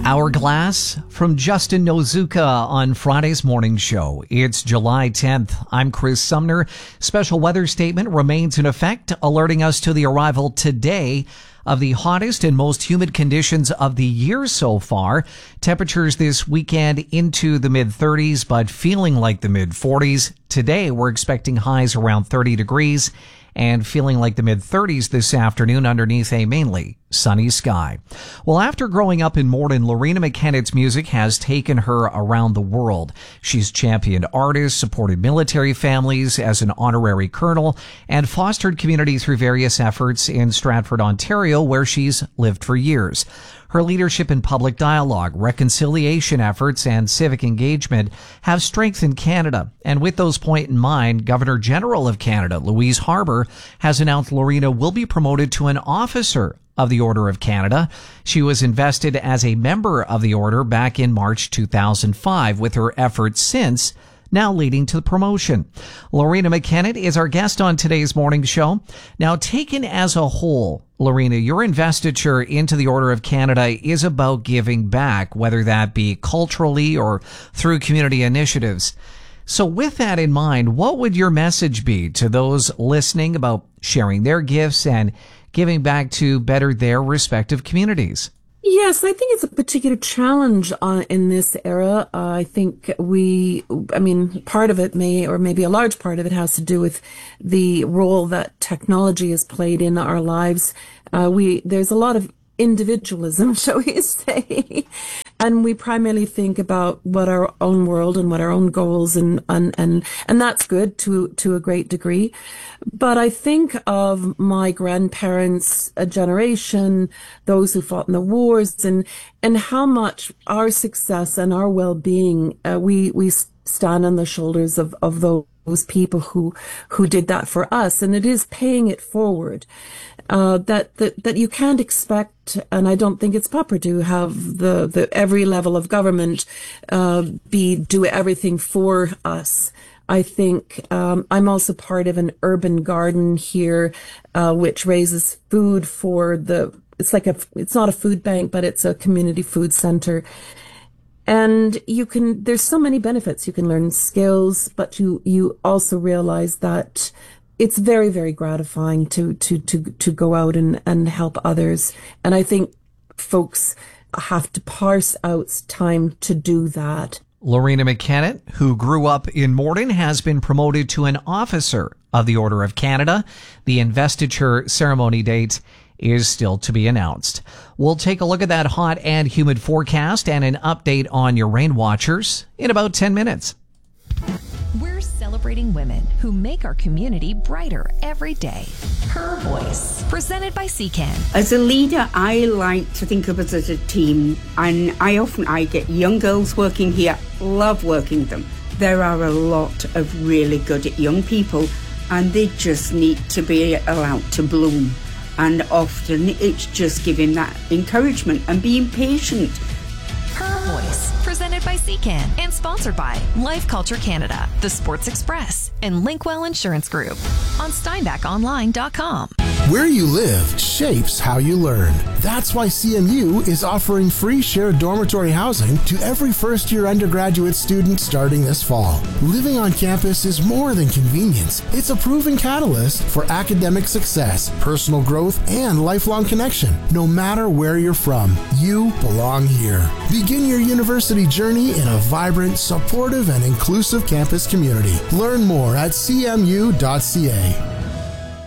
Hourglass from Justin Nozuka on Friday's morning show. It's July 10th. I'm Chris Sumner. Special weather statement remains in effect, alerting us to the arrival today of the hottest and most humid conditions of the year so far. Temperatures this weekend into the mid-30s, but feeling like the mid-40s. Today, we're expecting highs around 30 degrees and feeling like the mid-30s this afternoon underneath a mainly sunny sky. Well, after growing up in Morden, Lorena McKennett's music has taken her around the world. She's championed artists, supported military families as an honorary colonel, and fostered community through various efforts in Stratford, Ontario, where she's lived for years. Her leadership in public dialogue, reconciliation efforts, and civic engagement have strengthened Canada. And with those points in mind, Governor General of Canada, Louise Harbour, has announced Lorena will be promoted to an officer of the Order of Canada. She was invested as a member of the Order back in March 2005, with her efforts since now leading to the promotion. Lorena McKennett is our guest on today's morning show. Now, taken as a whole, Lorena, your investiture into the Order of Canada is about giving back, whether that be culturally or through community initiatives. So with that in mind, what would your message be to those listening about sharing their gifts and giving back to better their respective communities? Yes, I think it's a particular challenge in this era. I think part of it maybe a large part of it has to do with the role that technology has played in our lives. There's a lot of individualism, shall we say, and we primarily think about what our own world and what our own goals and that's good to a great degree. But I think of my grandparents' generation, those who fought in the wars, and how much our success and our well-being, we stand on the shoulders of those people who did that for us, and it is paying it forward. That you can't expect, and I don't think it's proper to have the every level of government do everything for us. I think I'm also part of an urban garden here, which raises food for it's not a food bank, but it's a community food center. And there's so many benefits. You can learn skills, but you also realize that it's very, very gratifying to go out and help others. And I think folks have to parse out time to do that. Lorena McKennett, who grew up in Morden, has been promoted to an officer of the Order of Canada. The investiture ceremony date is still to be announced. We'll take a look at that hot and humid forecast and an update on your rain watchers in about 10 minutes. We're celebrating women who make our community brighter every day. Her Voice, presented by CCAN. As a leader, I like to think of us as a team, and I get young girls working here, love working with them. There are a lot of really good young people, and they just need to be allowed to bloom. And often it's just giving that encouragement and being patient. Her Voice, presented by CCAN and sponsored by Life Culture Canada, The Sports Express, and Linkwell Insurance Group on SteinbachOnline.com. Where you live shapes how you learn. That's why CMU is offering free shared dormitory housing to every first-year undergraduate student starting this fall. Living on campus is more than convenience. It's a proven catalyst for academic success, personal growth, and lifelong connection. No matter where you're from, you belong here. Begin your university journey in a vibrant, supportive, and inclusive campus community. Learn more at cmu.ca.